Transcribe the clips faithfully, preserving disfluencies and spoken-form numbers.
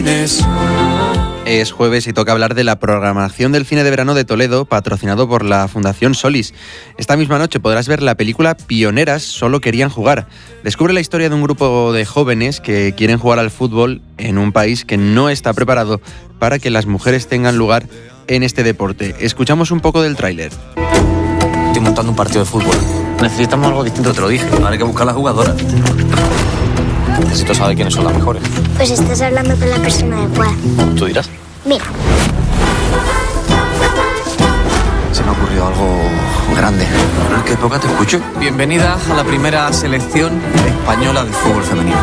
Es jueves y toca hablar de la programación del cine de verano de Toledo, patrocinado por la Fundación Solís. Esta misma noche podrás ver la película Pioneras, solo querían jugar. Descubre la historia de un grupo de jóvenes que quieren jugar al fútbol en un país que no está preparado para que las mujeres tengan lugar en este deporte. Escuchamos un poco del tráiler. Estoy montando un partido de fútbol. Necesitamos algo distinto, te lo dije. Ahora hay que buscar a las jugadoras. Necesito saber quiénes son las mejores. Pues estás hablando con la persona adecuada. ¿Tú dirás? Mira. Se me ha ocurrido algo grande. ¿En qué época te escucho? Bienvenida a la primera selección española de fútbol femenino.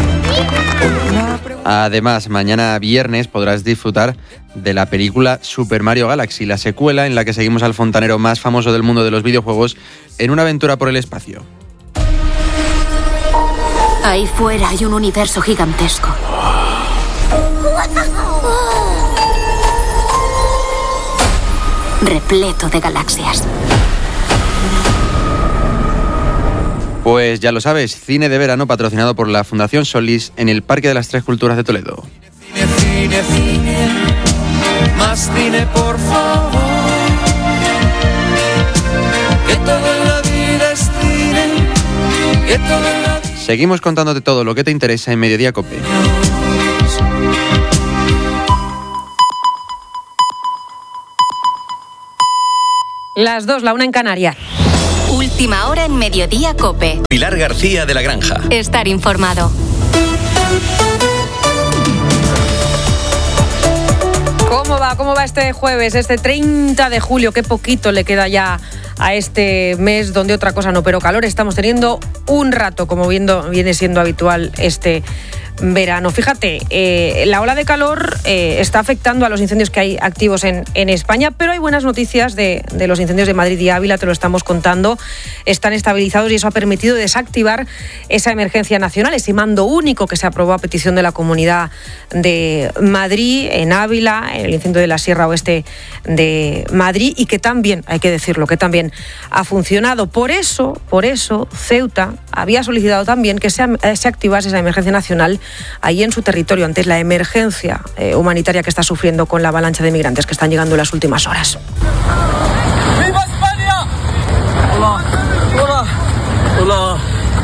Además, mañana viernes podrás disfrutar de la película Super Mario Galaxy, la secuela en la que seguimos al fontanero más famoso del mundo de los videojuegos en una aventura por el espacio. Ahí fuera hay un universo gigantesco. Repleto de galaxias. Pues ya lo sabes, cine de verano patrocinado por la Fundación Solís en el Parque de las Tres Culturas de Toledo. Cine, cine, cine, más cine, por favor. Que todo en la vida es cine, que todo en la... Seguimos contándote todo lo que te interesa en Mediodía Cope. Las dos, la una en Canarias. Última hora en Mediodía Cope. Pilar García de la Granja. Estar informado. ¿Cómo va? ¿Cómo va este jueves, este treinta de julio? Qué poquito le queda ya a este mes donde otra cosa no, pero calor estamos teniendo un rato, como viendo, viene siendo habitual este verano. Fíjate, eh, la ola de calor eh, está afectando a los incendios que hay activos en, en España, pero hay buenas noticias de, de los incendios de Madrid y Ávila, te lo estamos contando. Están estabilizados y eso ha permitido desactivar esa emergencia nacional, ese mando único que se aprobó a petición de la Comunidad de Madrid, en Ávila, en el incendio de la Sierra Oeste de Madrid, y que también, hay que decirlo, que también ha funcionado. Por eso, por eso, Ceuta había solicitado también que se, se activase esa emergencia nacional ahí en su territorio ante la emergencia eh, humanitaria que está sufriendo con la avalancha de migrantes que están llegando en las últimas horas. ¡Viva España! Hola, hola, hola.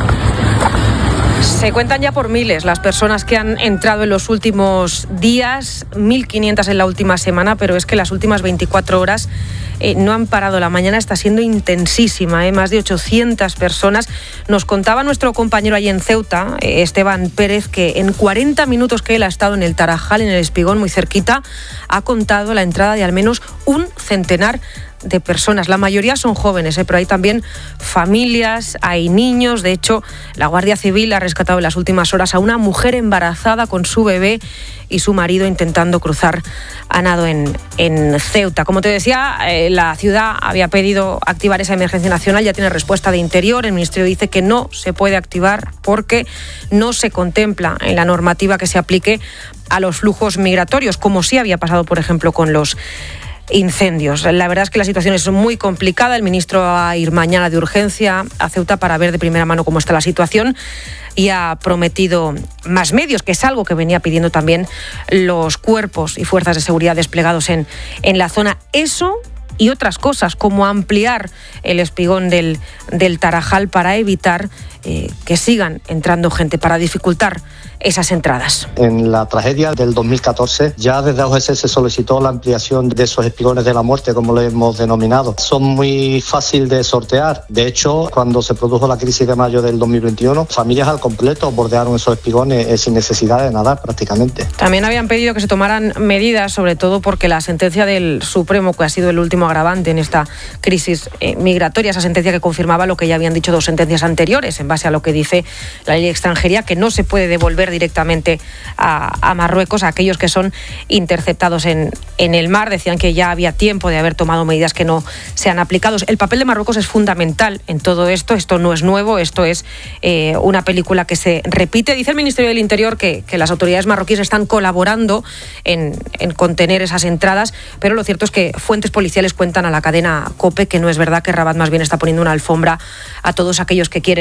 Se cuentan ya por miles las personas que han entrado en los últimos días, mil quinientas en la última semana, pero es que las últimas veinticuatro horas eh, no han parado. La mañana está siendo intensísima, ¿eh? Más de ochocientas personas. Nos contaba nuestro compañero allí en Ceuta, eh, Esteban Pérez, que en cuarenta minutos que él ha estado en el Tarajal, en el Espigón, muy cerquita, ha contado la entrada de al menos un centenar de personas. La mayoría son jóvenes, ¿eh? Pero hay también familias, hay niños. De hecho, la Guardia Civil ha rescatado en las últimas horas a una mujer embarazada con su bebé y su marido intentando cruzar a nado en, en Ceuta. Como te decía, eh, la ciudad había pedido activar esa emergencia nacional, ya tiene respuesta de Interior. El Ministerio dice que no se puede activar porque no se contempla en la normativa que se aplique a los flujos migratorios, como sí había pasado, por ejemplo, con los incendios. La verdad es que la situación es muy complicada. El ministro va a ir mañana de urgencia a Ceuta para ver de primera mano cómo está la situación y ha prometido más medios, que es algo que venía pidiendo también los cuerpos y fuerzas de seguridad desplegados en, en la zona. Eso y otras cosas, como ampliar el espigón del, del Tarajal para evitar eh, que sigan entrando gente, para dificultar esas entradas. En la tragedia del dos mil catorce ya desde A U G S se solicitó la ampliación de esos espigones de la muerte, como lo hemos denominado. Son muy fácil de sortear. De hecho, cuando se produjo la crisis de mayo del dos mil veintiuno, familias al completo bordearon esos espigones eh, sin necesidad de nadar prácticamente. También habían pedido que se tomaran medidas, sobre todo porque la sentencia del Supremo, que ha sido el último agravante en esta crisis eh, migratoria, esa sentencia que confirmaba lo que ya habían dicho dos sentencias anteriores, en base a lo que dice la ley de extranjería, que no se puede devolver directamente a, a Marruecos a aquellos que son interceptados en, en el mar. Decían que ya había tiempo de haber tomado medidas que no se han aplicado. El papel de Marruecos es fundamental en todo esto. Esto no es nuevo, esto es eh, una película que se repite. Dice el Ministerio del Interior que, que las autoridades marroquíes están colaborando en, en contener esas entradas, pero lo cierto es que fuentes policiales cuentan a la cadena COPE que no es verdad, que Rabat más bien está poniendo una alfombra a todos aquellos que quieren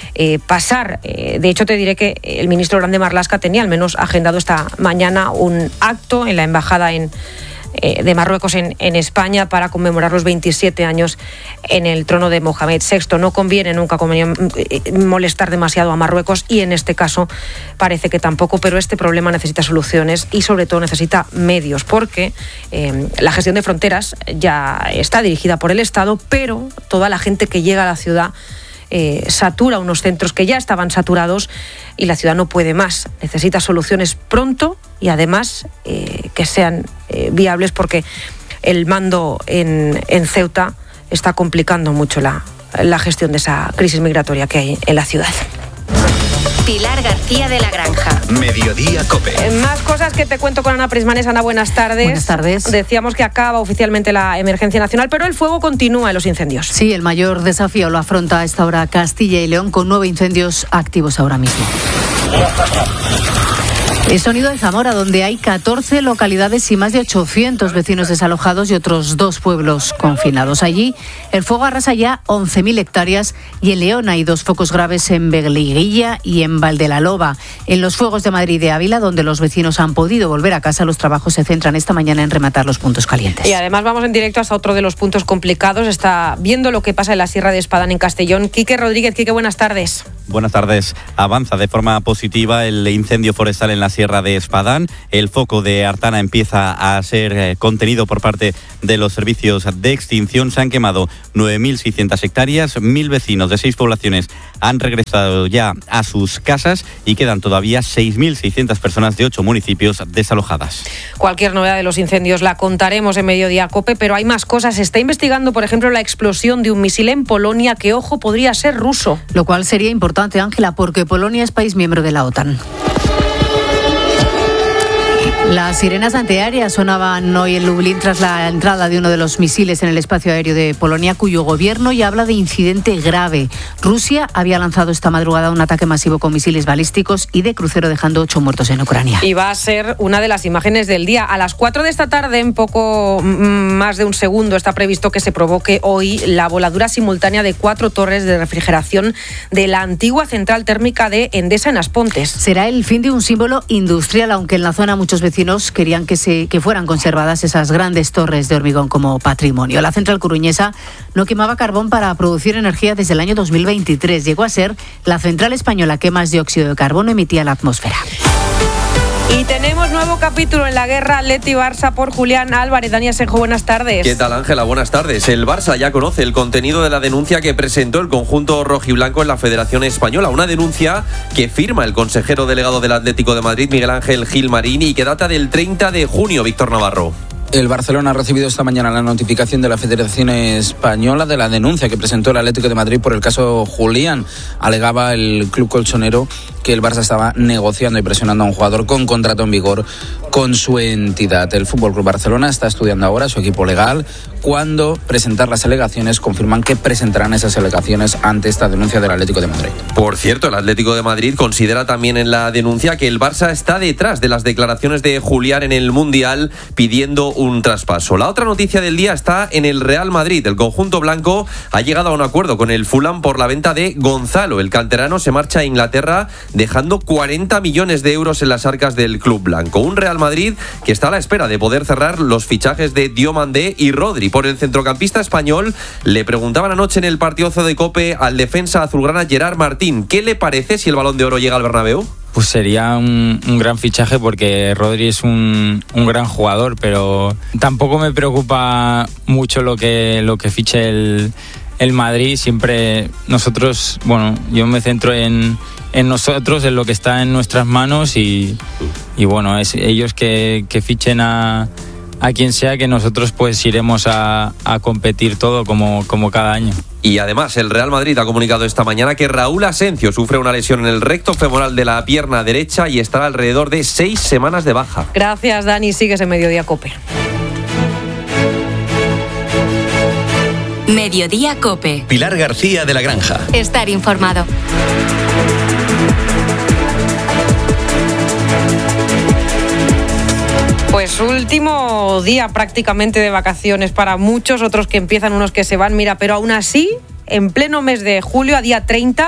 eh, pasar. Eh, de hecho, te diré que el ministro Grande Marlaska tenía al menos agendado esta mañana un acto en la embajada en de Marruecos en, en España para conmemorar los veintisiete años en el trono de Mohamed sexto. No conviene nunca molestar demasiado a Marruecos y en este caso parece que tampoco, pero este problema necesita soluciones y sobre todo necesita medios porque eh, la gestión de fronteras ya está dirigida por el Estado, pero toda la gente que llega a la ciudad Eh, satura unos centros que ya estaban saturados y la ciudad no puede más. Necesita soluciones pronto y además eh, que sean eh, viables porque el mando en, en Ceuta está complicando mucho la, la gestión de esa crisis migratoria que hay en la ciudad. Pilar García de la Granja. Mediodía COPE. Más cosas que te cuento con Ana Prismanes. Ana, buenas tardes. Buenas tardes. Decíamos que acaba oficialmente la emergencia nacional, pero el fuego continúa en los incendios. Sí, el mayor desafío lo afronta a esta hora Castilla y León con nueve incendios activos ahora mismo. El sonido de Zamora, donde hay catorce localidades y más de ochocientos vecinos desalojados y otros dos pueblos confinados. Allí, el fuego arrasa ya once mil hectáreas y en León hay dos focos graves en Vegueguilla y en Valdelaloba. En los fuegos de Madrid y de Ávila, donde los vecinos han podido volver a casa, los trabajos se centran esta mañana en rematar los puntos calientes. Y además vamos en directo hasta otro de los puntos complicados. Está viendo lo que pasa en la Sierra de Espadán, en Castellón. Quique Rodríguez. Quique, buenas tardes. Buenas tardes. Avanza de forma positiva el incendio forestal en la Sierra de Espadán. El foco de Artana empieza a ser eh, contenido por parte de los servicios de extinción. Se han quemado nueve mil seiscientas hectáreas. Mil vecinos de seis poblaciones han regresado ya a sus casas y quedan todavía seis mil seiscientas personas de ocho municipios desalojadas. Cualquier novedad de los incendios la contaremos en Mediodía COPE, pero hay más cosas. Se está investigando, por ejemplo, la explosión de un misil en Polonia que, ojo, podría ser ruso. Lo cual sería importante, Ángela, porque Polonia es país miembro de la OTAN. Las sirenas antiaéreas sonaban hoy en Lublin tras la entrada de uno de los misiles en el espacio aéreo de Polonia, cuyo gobierno ya habla de incidente grave. Rusia había lanzado esta madrugada un ataque masivo con misiles balísticos y de crucero, dejando ocho muertos en Ucrania. Y va a ser una de las imágenes del día. A las cuatro de esta tarde, en poco más de un segundo, está previsto que se provoque hoy la voladura simultánea de cuatro torres de refrigeración de la antigua central térmica de Endesa en Aspontes. Será el fin de un símbolo industrial, aunque en la zona muchos vecinos querían que, se, que fueran conservadas esas grandes torres de hormigón como patrimonio. La central coruñesa no quemaba carbón para producir energía desde el año dos mil veintitrés. Llegó a ser la central española que más dióxido de carbono emitía a la atmósfera. Y tenemos nuevo capítulo en la guerra Atleti-Barça por Julián Álvarez. Dani Asenjo, buenas tardes. ¿Qué tal, Ángela? Buenas tardes. El Barça ya conoce el contenido de la denuncia que presentó el conjunto rojiblanco en la Federación Española. Una denuncia que firma el consejero delegado del Atlético de Madrid, Miguel Ángel Gil Marín, y que data del treinta de junio, Víctor Navarro. El Barcelona ha recibido esta mañana la notificación de la Federación Española de la denuncia que presentó el Atlético de Madrid por el caso Julián. Alegaba el club colchonero que el Barça estaba negociando y presionando a un jugador con contrato en vigor con su entidad. El Fútbol Club Barcelona está estudiando ahora su equipo legal cuándo presentar las alegaciones. Confirman que presentarán esas alegaciones ante esta denuncia del Atlético de Madrid. Por cierto, el Atlético de Madrid considera también en la denuncia que el Barça está detrás de las declaraciones de Julián en el Mundial pidiendo un traspaso. La otra noticia del día está en el Real Madrid. El conjunto blanco ha llegado a un acuerdo con el Fulham por la venta de Gonzalo. El canterano se marcha a Inglaterra dejando cuarenta millones de euros en las arcas del club blanco. Un Real Madrid que está a la espera de poder cerrar los fichajes de Diomandé y Rodri. Por el centrocampista español le preguntaban anoche en el partidazo de COPE al defensa azulgrana Gerard Martín. ¿Qué le parece si el Balón de Oro llega al Bernabéu? Pues sería un, un gran fichaje porque Rodri es un, un gran jugador, pero tampoco me preocupa mucho lo que, lo que fiche el, el Madrid. Siempre nosotros, bueno, yo me centro en, en nosotros, en lo que está en nuestras manos y, y bueno, es ellos que, que fichen a, a quien sea, que nosotros pues iremos a, a competir todo como, como cada año. Y además el Real Madrid ha comunicado esta mañana que Raúl Asencio sufre una lesión en el recto femoral de la pierna derecha y estará alrededor de seis semanas de baja. Gracias, Dani. Sigues en Mediodía COPE. Mediodía COPE. Pilar García de la Granja. Estar informado. Pues último día prácticamente de vacaciones para muchos, otros que empiezan, unos que se van. Mira, pero aún así, en pleno mes de julio, a día treinta,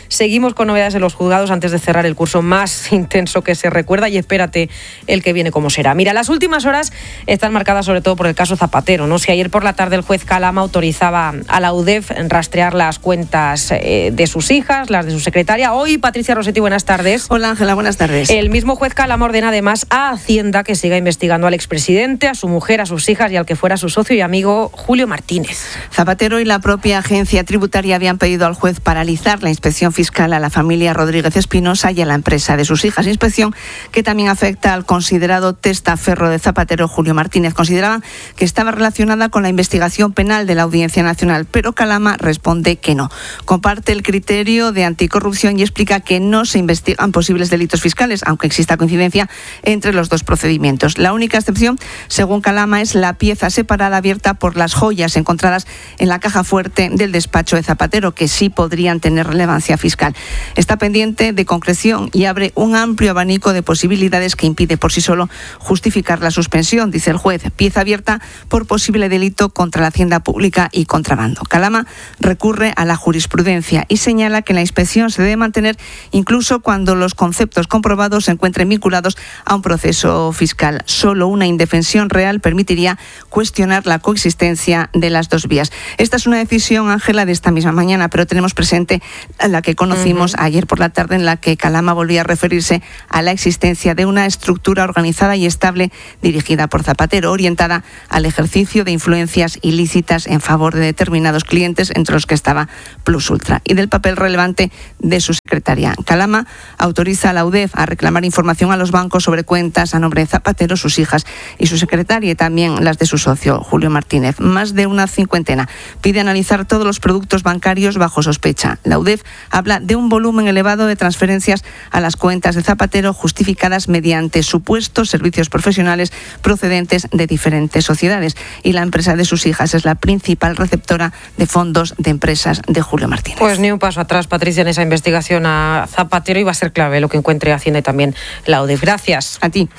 Seguimos con novedades en los juzgados antes de cerrar el curso más intenso que se recuerda, y espérate el que viene como será. Mira, las últimas horas están marcadas sobre todo por el caso Zapatero, ¿no? Si ayer por la tarde el juez Calama autorizaba a la U D E F rastrear las cuentas eh, de sus hijas, las de su secretaria, hoy Patricia Rossetti, buenas tardes. Hola Ángela, buenas tardes. El mismo juez Calama ordena además a Hacienda que siga investigando al expresidente, a su mujer, a sus hijas y al que fuera su socio y amigo Julio Martínez. Zapatero y la propia agencia tributaria habían pedido al juez paralizar la inspección fiscal a la familia Rodríguez Espinosa y a la empresa de sus hijas. Inspección que también afecta al considerado testaferro de Zapatero, Julio Martínez. Consideraban que estaba relacionada con la investigación penal de la Audiencia Nacional, pero Calama responde que no. Comparte el criterio de anticorrupción y explica que no se investigan posibles delitos fiscales, aunque exista coincidencia entre los dos procedimientos. La única excepción, según Calama, es la pieza separada abierta por las joyas encontradas en la caja fuerte del despacho de Zapatero, que sí podrían tener relevancia fiscal. Está pendiente de concreción y abre un amplio abanico de posibilidades que impide por sí solo justificar la suspensión, dice el juez. Pieza abierta por posible delito contra la hacienda pública y contrabando. Calama recurre a la jurisprudencia y señala que la inspección se debe mantener incluso cuando los conceptos comprobados se encuentren vinculados a un proceso fiscal. Solo una indefensión real permitiría cuestionar la coexistencia de las dos vías. Esta es una decisión, Ángela, de esta misma mañana, pero tenemos presente la que conocimos uh-huh. ayer por la tarde, en la que Calama volvía a referirse a la existencia de una estructura organizada y estable dirigida por Zapatero, orientada al ejercicio de influencias ilícitas en favor de determinados clientes, entre los que estaba Plus Ultra, y del papel relevante de su secretaria. Calama autoriza a la U D E F a reclamar información a los bancos sobre cuentas a nombre de Zapatero, sus hijas y su secretaria, y también las de su socio, Julio Martínez. Más de una cincuentena. Pide analizar todos los productos bancarios bajo sospecha. La U D E F habla de un volumen elevado de transferencias a las cuentas de Zapatero justificadas mediante supuestos servicios profesionales procedentes de diferentes sociedades, y la empresa de sus hijas es la principal receptora de fondos de empresas de Julio Martínez. Pues ni un paso atrás, Patricia, en esa investigación a Zapatero, y va a ser clave lo que encuentre Hacienda y también la U D E F. Gracias. A ti.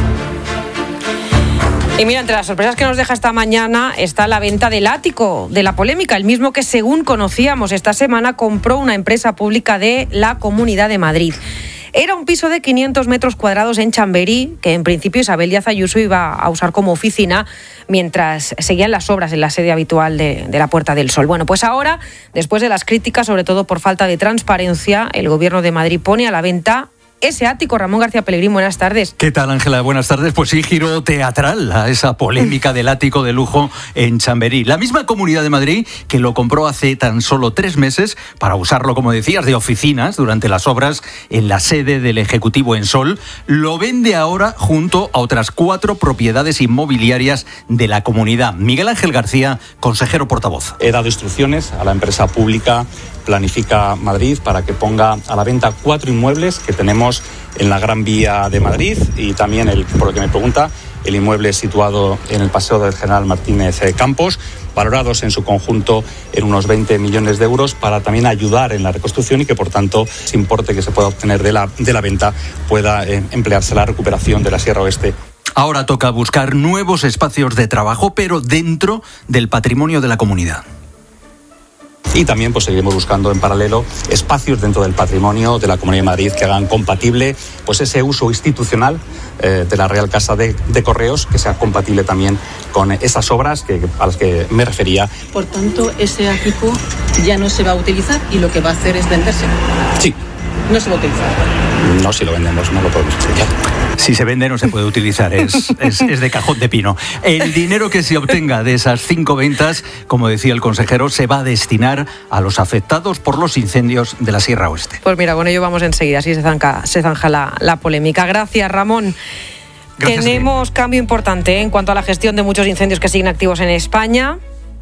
Y mira, entre las sorpresas que nos deja esta mañana está la venta del ático de la polémica, el mismo que, según conocíamos esta semana, compró una empresa pública de la Comunidad de Madrid. Era un piso de quinientos metros cuadrados en Chamberí, que en principio Isabel Díaz Ayuso iba a usar como oficina mientras seguían las obras en la sede habitual de, de la Puerta del Sol. Bueno, pues ahora, después de las críticas, sobre todo por falta de transparencia, el Gobierno de Madrid pone a la venta ese ático. Ramón García Pellegrín, buenas tardes. ¿Qué tal, Ángela? Buenas tardes. Pues sí, giro teatral a esa polémica del ático de lujo en Chamberí. La misma Comunidad de Madrid que lo compró hace tan solo tres meses para usarlo, como decías, de oficinas durante las obras en la sede del Ejecutivo en Sol, lo vende ahora junto a otras cuatro propiedades inmobiliarias de la comunidad. Miguel Ángel García, consejero portavoz. He dado instrucciones a la empresa pública Planifica Madrid para que ponga a la venta cuatro inmuebles que tenemos en la Gran Vía de Madrid, y también, el, por lo que me pregunta, el inmueble situado en el Paseo del General Martínez Campos, valorados en su conjunto en unos veinte millones de euros, para también ayudar en la reconstrucción y que, por tanto, ese importe que se pueda obtener de la, de la venta pueda eh, emplearse en la recuperación de la Sierra Oeste. Ahora toca buscar nuevos espacios de trabajo, pero dentro del patrimonio de la comunidad. Y también pues seguiremos buscando en paralelo espacios dentro del patrimonio de la Comunidad de Madrid que hagan compatible pues ese uso institucional eh, de la Real Casa de, de Correos, que sea compatible también con esas obras que, a las que me refería. Por tanto, ese ático ya no se va a utilizar y lo que va a hacer es venderse. Sí. No se va a utilizar. No, si lo vendemos no lo podemos utilizar. Si se vende no se puede utilizar, es, es, es de cajón de pino. El dinero que se obtenga de esas cinco ventas, como decía el consejero, se va a destinar a los afectados por los incendios de la Sierra Oeste. Pues mira, con ello vamos enseguida, así se zanja, se zanja la, la polémica. Gracias, Ramón. Gracias. Tenemos bien. Cambio importante ¿eh? en cuanto a la gestión de muchos incendios que siguen activos en España.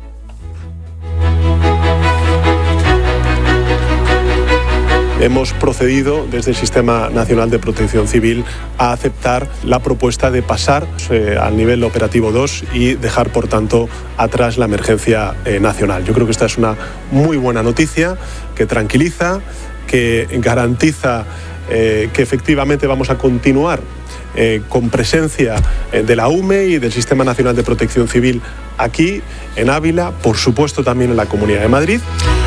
Hemos procedido desde el Sistema Nacional de Protección Civil a aceptar la propuesta de pasar eh, al nivel operativo dos y dejar, por tanto, atrás la emergencia eh, nacional. Yo creo que esta es una muy buena noticia que tranquiliza, que garantiza eh, que efectivamente vamos a continuar eh, con presencia eh, de la U M E y del Sistema Nacional de Protección Civil aquí en Ávila, por supuesto también en la Comunidad de Madrid.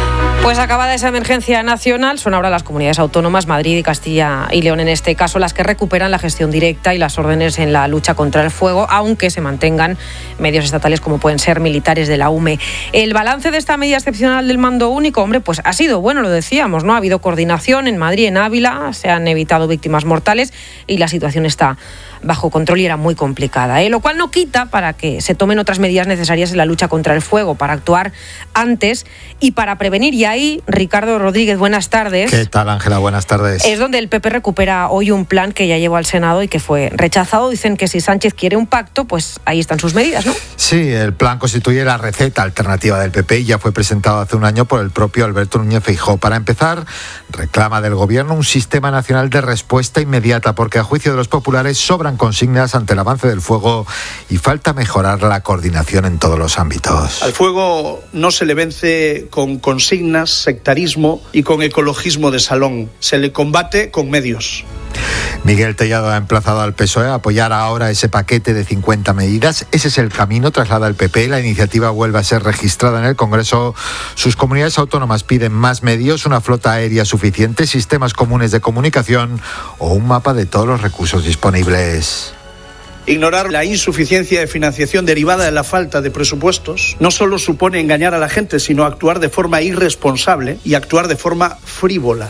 Pues acabada esa emergencia nacional, son ahora las comunidades autónomas, Madrid y Castilla y León en este caso, las que recuperan la gestión directa y las órdenes en la lucha contra el fuego, aunque se mantengan medios estatales como pueden ser militares de la U M E. El balance de esta medida excepcional del mando único, hombre, pues ha sido bueno, lo decíamos, ¿no? Ha habido coordinación en Madrid, en Ávila, se han evitado víctimas mortales y la situación está bajo control y era muy complicada, ¿eh? Lo cual no quita para que se tomen otras medidas necesarias en la lucha contra el fuego, para actuar antes y para prevenir. Y ahí, Ricardo Rodríguez, buenas tardes. ¿Qué tal, Ángela? Buenas tardes. Es donde el P P recupera hoy un plan que ya llevó al Senado y que fue rechazado. Dicen que si Sánchez quiere un pacto, pues ahí están sus medidas, ¿no? Sí, el plan constituye la receta alternativa del P P y ya fue presentado hace un año por el propio Alberto Núñez Feijóo. Para empezar, reclama del Gobierno un sistema nacional de respuesta inmediata, porque a juicio de los populares sobran consignas ante el avance del fuego y falta mejorar la coordinación en todos los ámbitos. Al fuego no se le vence con consignas, sectarismo y con ecologismo de salón. Se le combate con medios. Miguel Tellado ha emplazado al P S O E a apoyar ahora ese paquete de cincuenta medidas. Ese es el camino, traslada el P P. La iniciativa vuelve a ser registrada en el Congreso. Sus comunidades autónomas piden más medios, una flota aérea suficiente, sistemas comunes de comunicación o un mapa de todos los recursos disponibles. Ignorar la insuficiencia de financiación derivada de la falta de presupuestos no solo supone engañar a la gente, sino actuar de forma irresponsable y actuar de forma frívola.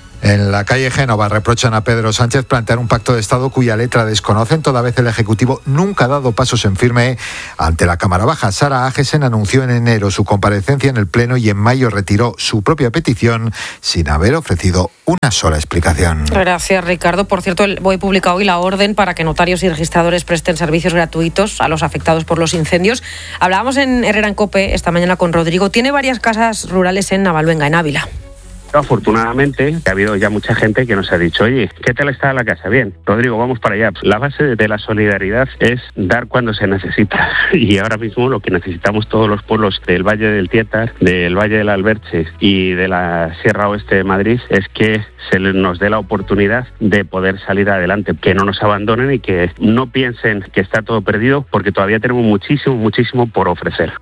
En la calle Génova reprochan a Pedro Sánchez plantear un pacto de Estado cuya letra desconocen, toda vez el Ejecutivo nunca ha dado pasos en firme ante la Cámara Baja. Sara Agesen anunció en enero su comparecencia en el Pleno y en mayo retiró su propia petición sin haber ofrecido una sola explicación. Gracias, Ricardo. Por cierto, el B O E publica hoy la orden para que notarios y registradores presten servicios gratuitos a los afectados por los incendios. Hablábamos en Herrera en COPE esta mañana con Rodrigo. Tiene varias casas rurales en Navaluenga, en Ávila. Afortunadamente ha habido ya mucha gente que nos ha dicho, oye, ¿qué tal está la casa? Bien, Rodrigo, vamos para allá. La base de la solidaridad es dar cuando se necesita y ahora mismo lo que necesitamos todos los pueblos del Valle del Tietar, del Valle del Alberche y de la Sierra Oeste de Madrid es que se nos dé la oportunidad de poder salir adelante, que no nos abandonen y que no piensen que está todo perdido porque todavía tenemos muchísimo, muchísimo por ofrecer.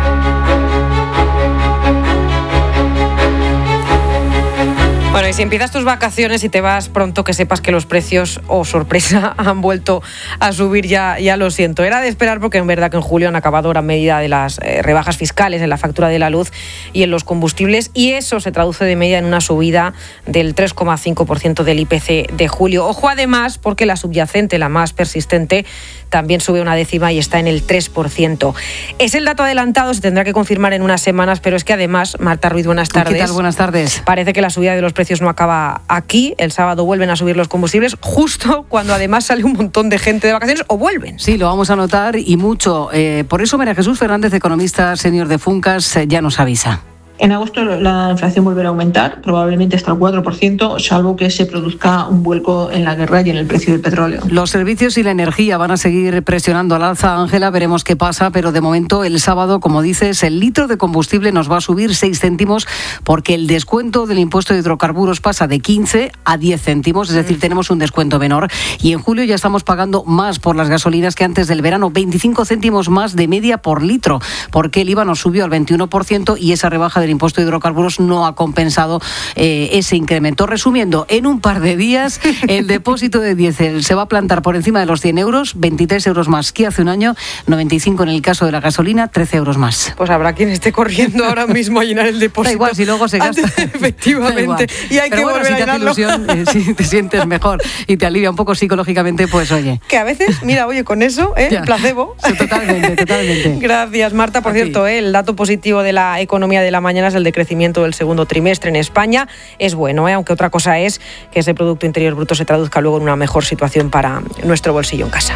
Bueno, y si empiezas tus vacaciones y te vas pronto, que sepas que los precios, oh sorpresa, han vuelto a subir, ya, ya lo siento. Era de esperar porque en verdad que en julio han acabado gran medida de las eh, rebajas fiscales en la factura de la luz y en los combustibles, y eso se traduce de media en una subida del tres coma cinco por ciento del I P C de julio. Ojo además, porque la subyacente, la más persistente, también sube una décima y está en el tres por ciento. Es el dato adelantado, se tendrá que confirmar en unas semanas, pero es que además, Marta Ruiz, buenas tardes. ¿Qué tal? Buenas tardes. Parece que la subida de los precios no acaba aquí. El sábado vuelven a subir los combustibles, justo cuando además sale un montón de gente de vacaciones, o vuelven. Sí, lo vamos a notar y mucho. Eh, por eso María Jesús Fernández, economista senior de Funcas, eh, ya nos avisa. En agosto la inflación volverá a aumentar, probablemente hasta el cuatro por ciento, salvo que se produzca un vuelco en la guerra y en el precio del petróleo. Los servicios y la energía van a seguir presionando al alza, Ángela, veremos qué pasa, pero de momento el sábado, como dices, el litro de combustible nos va a subir seis céntimos porque el descuento del impuesto de hidrocarburos pasa de quince a diez céntimos, es decir, tenemos un descuento menor. Y en julio ya estamos pagando más por las gasolinas que antes del verano, veinticinco céntimos más de media por litro, porque el I V A nos subió al veintiuno por ciento y esa rebaja del impuesto de hidrocarburos no ha compensado eh, ese incremento. Resumiendo, en un par de días el depósito de diésel se va a plantar por encima de los cien euros, veintitrés euros más que hace un año, noventa y cinco en el caso de la gasolina, trece euros más. Pues habrá quien esté corriendo ahora mismo a llenar el depósito. Da igual, si luego se gasta. Efectivamente. Y hay Pero que bueno, volver si a te hace llenarlo. ilusión, eh, si te sientes mejor y te alivia un poco psicológicamente, pues oye. Que a veces, mira, oye, con eso, ¿eh? Ya. Placebo. Sí, totalmente, totalmente. Gracias, Marta. Por A ti. cierto, ¿eh? el dato positivo de la economía de la mañana es el de crecimiento del segundo trimestre en España. Es bueno, ¿eh? aunque otra cosa es que ese Producto Interior Bruto se traduzca luego en una mejor situación para nuestro bolsillo en casa.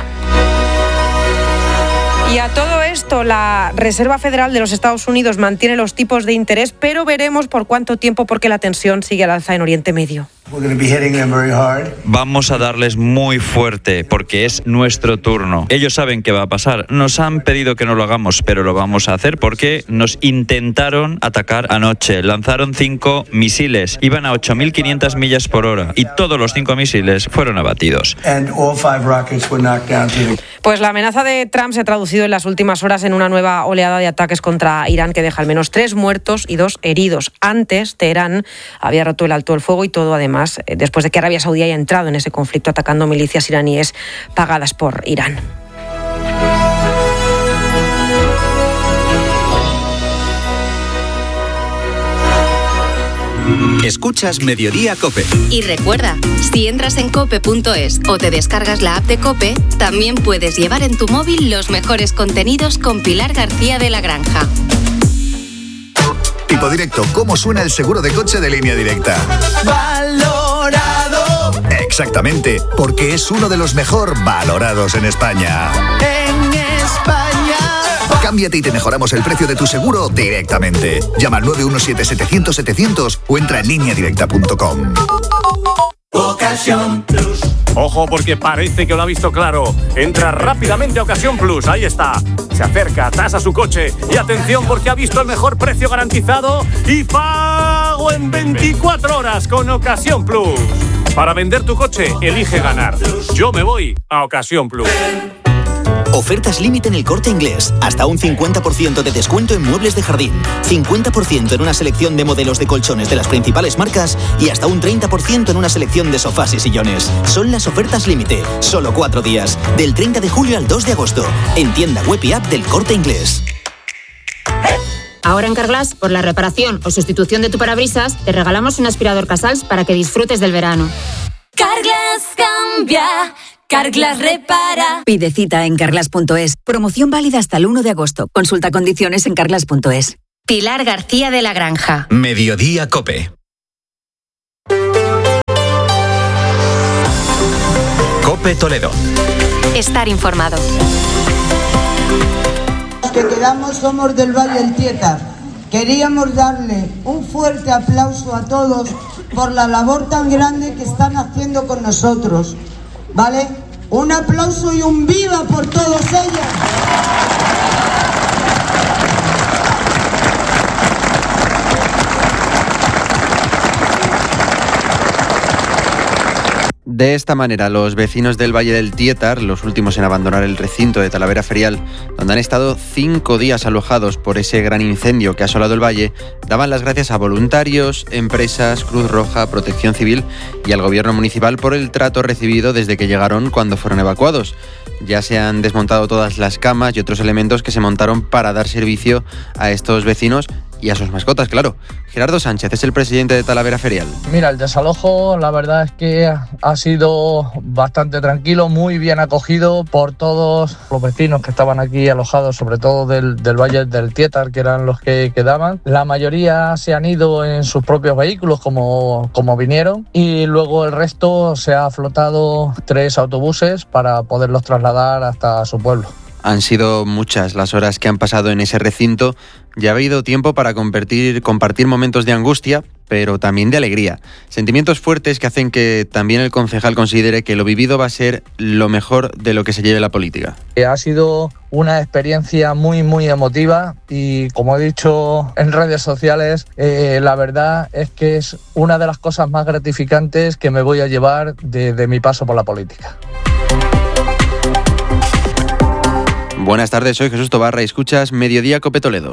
Y a todo esto, la Reserva Federal de los Estados Unidos mantiene los tipos de interés, pero veremos por cuánto tiempo, porque la tensión sigue al alza en Oriente Medio. Vamos a darles muy fuerte porque es nuestro turno. Ellos saben qué va a pasar. Nos han pedido que no lo hagamos, pero lo vamos a hacer porque nos intentaron atacar anoche. Lanzaron cinco misiles. Iban a ocho mil quinientas millas por hora y todos los cinco misiles fueron abatidos. Pues la amenaza de Trump se ha traducido en las últimas horas en una nueva oleada de ataques contra Irán que deja al menos tres muertos y dos heridos. Antes, Teherán había roto el alto el fuego y todo además después de que Arabia Saudí haya entrado en ese conflicto atacando milicias iraníes pagadas por Irán. Escuchas Mediodía COPE. Y recuerda, si entras en cope punto es o te descargas la app de COPE, también puedes llevar en tu móvil los mejores contenidos con Pilar García de la Granja. Tipo directo, ¿cómo suena el seguro de coche de Línea Directa? Valorado. Exactamente, porque es uno de los mejor valorados en España. En España. Cámbiate y te mejoramos el precio de tu seguro directamente. Llama al nueve uno siete setecientos setecientos o entra en línea directa punto com. Ocasión Plus. Ojo porque parece que lo ha visto claro. Entra rápidamente a Ocasión Plus, ahí está. Se acerca, tasa su coche y atención porque ha visto el mejor precio garantizado y pago en veinticuatro horas con Ocasión Plus. Para vender tu coche, elige ganar. Yo me voy a Ocasión Plus. Ofertas límite en El Corte Inglés. Hasta un cincuenta por ciento de descuento en muebles de jardín, cincuenta por ciento en una selección de modelos de colchones de las principales marcas y hasta un treinta por ciento en una selección de sofás y sillones. Son las ofertas límite. Solo cuatro días. Del treinta de julio al dos de agosto. En tienda web y app del Corte Inglés. Ahora en Carglass, por la reparación o sustitución de tu parabrisas, te regalamos un aspirador Casals para que disfrutes del verano. Carglass cambia. Carglass repara. Pide cita en carglass punto es. Promoción válida hasta el uno de agosto. Consulta condiciones en carglass punto es. Pilar García de la Granja. Mediodía COPE. COPE Toledo. Estar informado. Los que quedamos somos del Valle del Tietar. Queríamos darle un fuerte aplauso a todos por la labor tan grande que están haciendo con nosotros. ¿Vale? Un aplauso y un viva por todos ellos. De esta manera, los vecinos del Valle del Tietar, los últimos en abandonar el recinto de Talavera Ferial, donde han estado cinco días alojados por ese gran incendio que ha asolado el valle, daban las gracias a voluntarios, empresas, Cruz Roja, Protección Civil y al gobierno municipal por el trato recibido desde que llegaron cuando fueron evacuados. Ya se han desmontado todas las camas y otros elementos que se montaron para dar servicio a estos vecinos y a sus mascotas, claro. Gerardo Sánchez es el presidente de Talavera Ferial. Mira, el desalojo la verdad es que ha sido bastante tranquilo, muy bien acogido por todos los vecinos que estaban aquí alojados, sobre todo del, del Valle del Tietar, que eran los que quedaban. La mayoría se han ido en sus propios vehículos como, como vinieron y luego el resto se ha flotado tres autobuses para poderlos trasladar hasta su pueblo. Han sido muchas las horas que han pasado en ese recinto. Ya ha habido tiempo para compartir, compartir momentos de angustia, pero también de alegría. Sentimientos fuertes que hacen que también el concejal considere que lo vivido va a ser lo mejor de lo que se lleve la política. Ha sido una experiencia muy, muy emotiva y, como he dicho en redes sociales, eh, la verdad es que es una de las cosas más gratificantes que me voy a llevar de, de mi paso por la política. Buenas tardes, soy Jesús Tobarra y escuchas Mediodía COPE Toledo.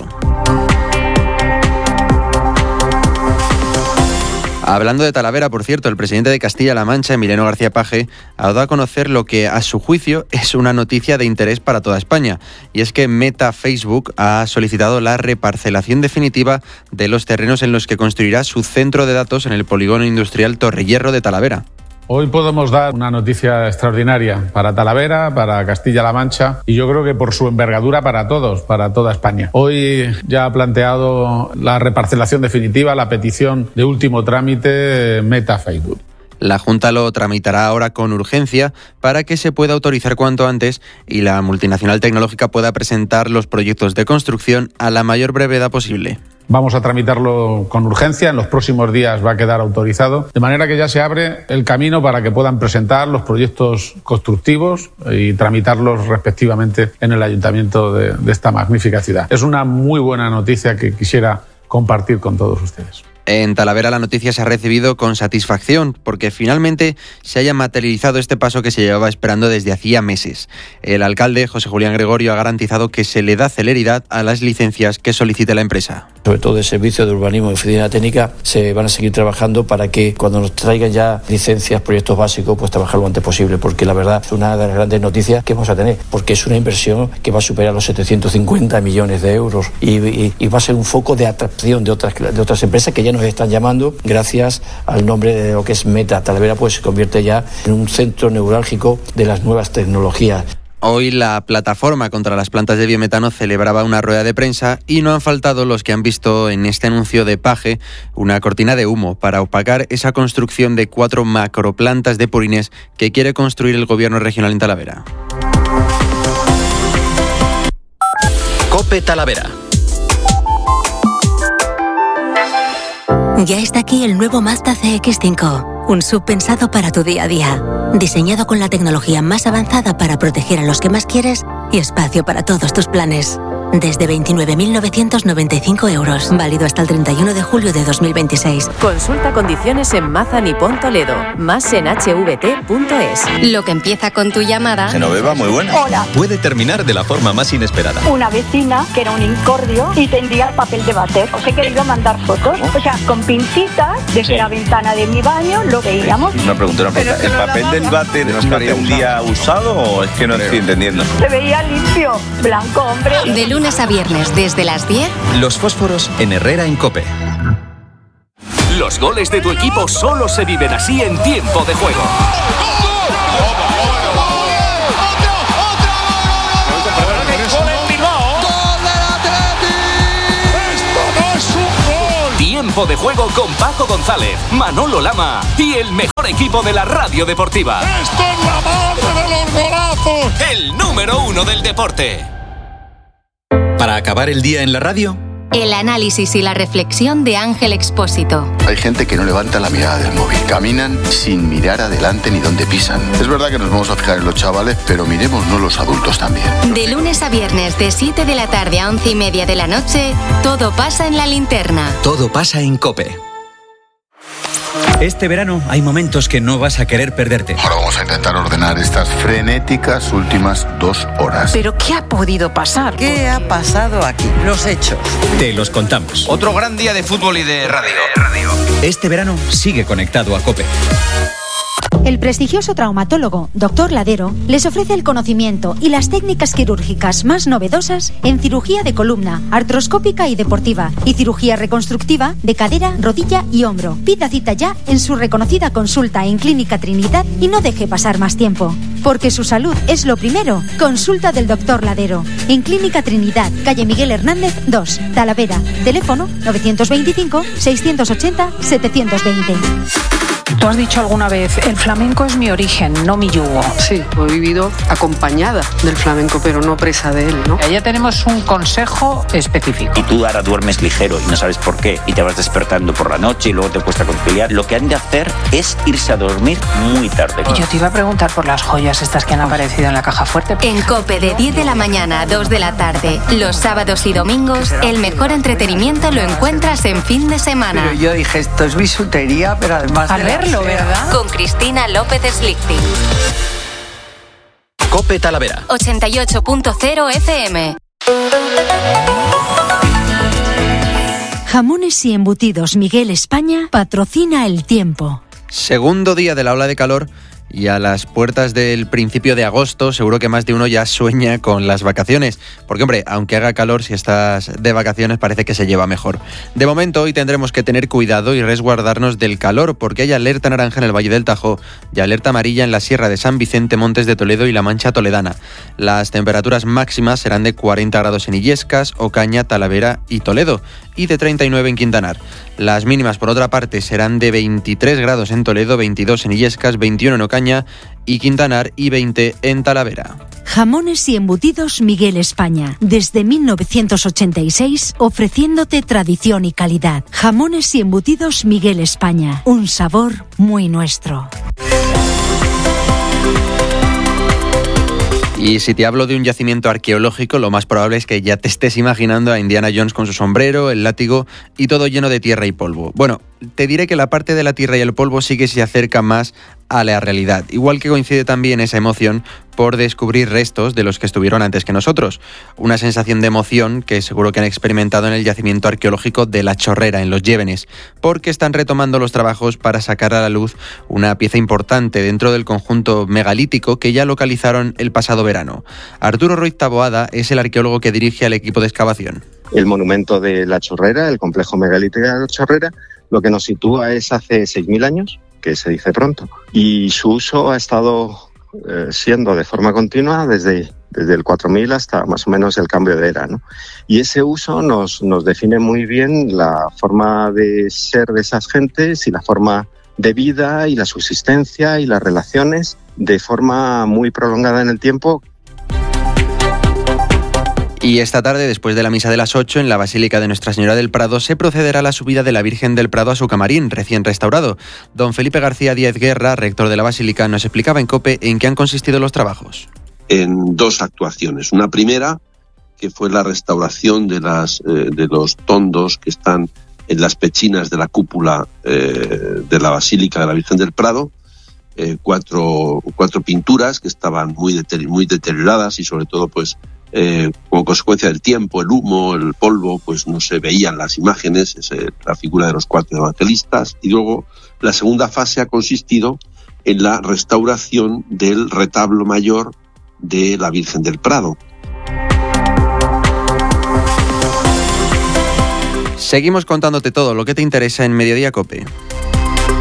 Hablando de Talavera, por cierto, el presidente de Castilla-La Mancha, Emiliano García Paje, ha dado a conocer lo que, a su juicio, es una noticia de interés para toda España. Y es que Meta Facebook ha solicitado la reparcelación definitiva de los terrenos en los que construirá su centro de datos en el polígono industrial Torrehierro de Talavera. Hoy podemos dar una noticia extraordinaria para Talavera, para Castilla-La Mancha y yo creo que por su envergadura para todos, para toda España. Hoy ya ha planteado la reparcelación definitiva, la petición de último trámite Meta Facebook. La Junta lo tramitará ahora con urgencia para que se pueda autorizar cuanto antes y la multinacional tecnológica pueda presentar los proyectos de construcción a la mayor brevedad posible. Vamos a tramitarlo con urgencia, en los próximos días va a quedar autorizado, de manera que ya se abre el camino para que puedan presentar los proyectos constructivos y tramitarlos respectivamente en el ayuntamiento de, de esta magnífica ciudad. Es una muy buena noticia que quisiera compartir con todos ustedes. En Talavera la noticia se ha recibido con satisfacción porque finalmente se haya materializado este paso que se llevaba esperando desde hacía meses. El alcalde, José Julián Gregorio, ha garantizado que se le da celeridad a las licencias que solicite la empresa. Sobre todo el servicio de urbanismo y oficina técnica se van a seguir trabajando para que cuando nos traigan ya licencias, proyectos básicos, pues trabajar lo antes posible, porque la verdad es una de las grandes noticias que vamos a tener, porque es una inversión que va a superar los setecientos cincuenta millones de euros y, y, y va a ser un foco de atracción de otras, de otras empresas que ya nos están llamando gracias al nombre de lo que es Meta. Talavera pues se convierte ya en un centro neurálgico de las nuevas tecnologías. Hoy la plataforma contra las plantas de biometano celebraba una rueda de prensa y no han faltado los que han visto en este anuncio de Page una cortina de humo para opacar esa construcción de cuatro macroplantas de purines que quiere construir el gobierno regional en Talavera. COPE Talavera. Ya está aquí el nuevo Mazda C X cinco, un S U V pensado para tu día a día, diseñado con la tecnología más avanzada para proteger a los que más quieres y espacio para todos tus planes. Desde veintinueve mil novecientos noventa y cinco euros, válido hasta el treinta y uno de julio de dos mil veintiséis. Consulta condiciones en Mazda Nippon Toledo, más en h v t punto es. Lo que empieza con tu llamada. Genoveva, muy buena. Hola. Puede terminar de la forma más inesperada. Una vecina que era un incordio y tendía el papel de váter. Os he querido mandar fotos, o sea, con pincitas, desde sí. la ventana de mi baño lo veíamos. Una pregunta, una pregunta. ¿El papel del váter no tendía usado o es que no estoy entendiendo? Se veía limpio, blanco, hombre. De lunes a viernes desde las diez. Los fósforos en Herrera en COPE. Los goles de tu equipo solo se viven así en tiempo de juego. Tiempo de juego con Paco González, Manolo Lama y el mejor equipo de la radio deportiva. ¡Esto es la madre de los golazos! El número uno del deporte. Para acabar el día en la radio, el análisis y la reflexión de Ángel Expósito. Hay gente que no levanta la mirada del móvil. Caminan sin mirar adelante ni dónde pisan. Es verdad que nos vamos a fijar en los chavales, pero miremosnos los adultos también. De lunes a viernes, de siete de la tarde a once y media de la noche, todo pasa en La Linterna. Todo pasa en COPE. Este verano hay momentos que no vas a querer perderte. Ahora vamos a intentar ordenar estas frenéticas últimas dos horas. ¿Pero qué ha podido pasar? ¿Qué ha pasado aquí? Los hechos. Te los contamos. Otro gran día de fútbol y de radio. Este verano sigue conectado a COPE. El prestigioso traumatólogo doctor Ladero les ofrece el conocimiento y las técnicas quirúrgicas más novedosas en cirugía de columna, artroscópica y deportiva, y cirugía reconstructiva de cadera, rodilla y hombro. Pida cita ya en su reconocida consulta en Clínica Trinidad y no deje pasar más tiempo. Porque su salud es lo primero. Consulta del doctor Ladero. En Clínica Trinidad, calle Miguel Hernández dos, Talavera. Teléfono novecientos veinticinco, seiscientos ochenta, setecientos veinte. Tú has dicho alguna vez, el flamenco es mi origen, no mi yugo. Sí, he vivido acompañada del flamenco, pero no presa de él, ¿no? Ya tenemos un consejo específico. Y tú ahora duermes ligero y no sabes por qué, y te vas despertando por la noche y luego te cuesta conciliar. Lo que han de hacer es irse a dormir muy tarde. Y yo te iba a preguntar por las joyas estas que han aparecido en la caja fuerte. En COPE de diez de la mañana a dos de la tarde, los sábados y domingos, el mejor entretenimiento lo encuentras en fin de semana. Pero yo dije, esto es bisutería, pero además... A verlo, ¿verdad? Con Cristina López Slichting. COPE Talavera. ochenta y ocho punto cero F M. Jamones y embutidos Miguel España patrocina el tiempo. Segundo día de la ola de calor y a las puertas del principio de agosto seguro que más de uno ya sueña con las vacaciones. Porque, hombre, aunque haga calor, si estás de vacaciones parece que se lleva mejor. De momento, hoy tendremos que tener cuidado y resguardarnos del calor porque hay alerta naranja en el Valle del Tajo y alerta amarilla en la Sierra de San Vicente, Montes de Toledo y La Mancha Toledana. Las temperaturas máximas serán de cuarenta grados en Illescas, Ocaña, Talavera y Toledo y de treinta y nueve en Quintanar. Las mínimas, por otra parte, serán de veintitrés grados en Toledo, veintidós en Illescas, veintiuno en Ocaña y Quintanar y veinte en Talavera. Jamones y embutidos Miguel España. Desde mil novecientos ochenta y seis, ofreciéndote tradición y calidad. Jamones y embutidos Miguel España. Un sabor muy nuestro. Y si te hablo de un yacimiento arqueológico, lo más probable es que ya te estés imaginando a Indiana Jones con su sombrero, el látigo y todo lleno de tierra y polvo. Bueno, te diré que la parte de la tierra y el polvo sí que se acerca más a la realidad, igual que coincide también esa emoción por descubrir restos de los que estuvieron antes que nosotros. Una sensación de emoción que seguro que han experimentado en el yacimiento arqueológico de La Chorrera, en Los Llévenes, porque están retomando los trabajos para sacar a la luz una pieza importante dentro del conjunto megalítico que ya localizaron el pasado verano. Arturo Ruiz Taboada es el arqueólogo que dirige al equipo de excavación. El monumento de La Chorrera, el complejo megalítico de La Chorrera, lo que nos sitúa es hace seis mil años, que se dice pronto, y su uso ha estado eh, siendo de forma continua desde, desde el cuatro mil hasta más o menos el cambio de era, ¿no? Y ese uso nos, nos define muy bien la forma de ser de esas gentes y la forma de vida y la subsistencia y las relaciones de forma muy prolongada en el tiempo. Y esta tarde, después de la misa de las ocho, en la Basílica de Nuestra Señora del Prado, se procederá a la subida de la Virgen del Prado a su camarín, recién restaurado. Don Felipe García Díaz Guerra, rector de la Basílica, nos explicaba en COPE en qué han consistido los trabajos. En dos actuaciones. Una primera, que fue la restauración de, las, eh, de los tondos que están en las pechinas de la cúpula eh, de la Basílica de la Virgen del Prado. Eh, cuatro, cuatro pinturas que estaban muy, deter- muy deterioradas y sobre todo pues Eh, como consecuencia del tiempo, el humo, el polvo, pues no se veían las imágenes, es eh, la figura de los cuatro evangelistas. Y luego la segunda fase ha consistido en la restauración del retablo mayor de la Virgen del Prado. Seguimos contándote todo lo que te interesa en Mediodía COPE.